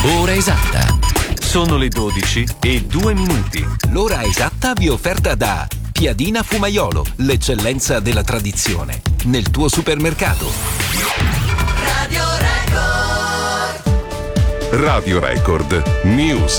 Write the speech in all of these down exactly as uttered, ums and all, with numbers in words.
Ora esatta. Sono le dodici e due minuti. L'ora esatta vi è offerta da Piadina Fumaiolo, l'eccellenza della tradizione. Nel tuo supermercato. Radio Record. Radio Record News.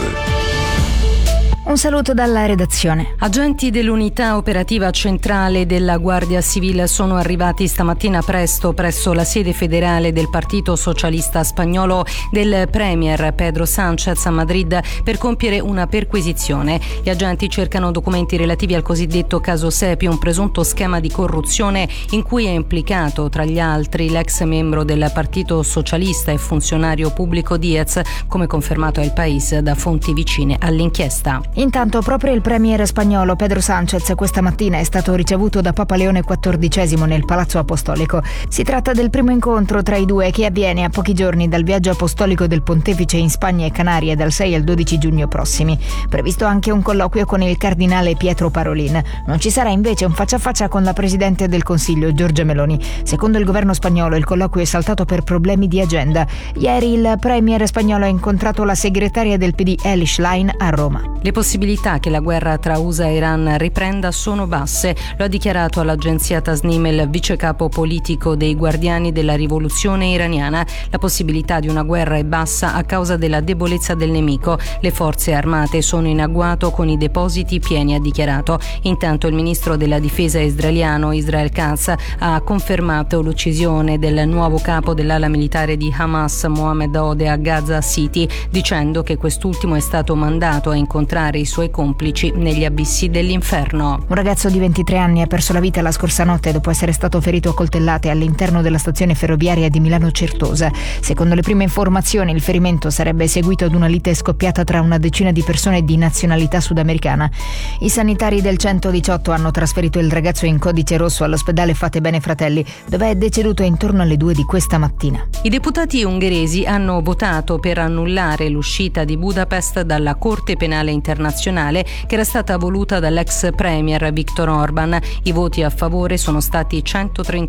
Un saluto dalla redazione. Agenti dell'unità operativa centrale della Guardia Civile sono arrivati stamattina presto presso la sede federale del Partito Socialista Spagnolo del Premier Pedro Sánchez a Madrid per compiere una perquisizione. Gli agenti cercano documenti relativi al cosiddetto caso Sepi, un presunto schema di corruzione in cui è implicato, tra gli altri, l'ex membro del Partito Socialista e funzionario pubblico Diez, come confermato a El País da fonti vicine all'inchiesta. Intanto proprio il premier spagnolo Pedro Sánchez questa mattina è stato ricevuto da Papa Leone quattordicesimo nel Palazzo Apostolico. Si tratta del primo incontro tra i due che avviene a pochi giorni dal viaggio apostolico del pontefice in Spagna e Canarie dal sei al dodici giugno prossimi. Previsto anche un colloquio con il cardinale Pietro Parolin. Non ci sarà invece un faccia a faccia con la presidente del Consiglio Giorgia Meloni. Secondo il governo spagnolo il colloquio è saltato per problemi di agenda. Ieri il premier spagnolo ha incontrato la segretaria del P D Eli Schlein a Roma. Le possibilità che la guerra tra U S A e Iran riprenda sono basse, lo ha dichiarato all'agenzia Tasnim il vice capo politico dei Guardiani della Rivoluzione iraniana. La possibilità di una guerra è bassa a causa della debolezza del nemico. Le forze armate sono in agguato con i depositi pieni, ha dichiarato. Intanto il ministro della difesa israeliano Israel Katz ha confermato l'uccisione del nuovo capo dell'ala militare di Hamas Mohammed Ode a Gaza City, dicendo che quest'ultimo è stato mandato a incontrare i suoi complici negli abissi dell'inferno. Un ragazzo di ventitré anni ha perso la vita la scorsa notte dopo essere stato ferito a coltellate all'interno della stazione ferroviaria di Milano Certosa. Secondo le prime informazioni il ferimento sarebbe seguito ad una lite scoppiata tra una decina di persone di nazionalità sudamericana. I sanitari del centodiciotto hanno trasferito il ragazzo in codice rosso all'ospedale Fate Bene Fratelli, dove è deceduto intorno alle due di questa mattina. I deputati ungheresi hanno votato per annullare l'uscita di Budapest dalla Corte Penale Internazionale che era stata voluta dall'ex premier Viktor Orban. I voti a favore sono stati centotrentadue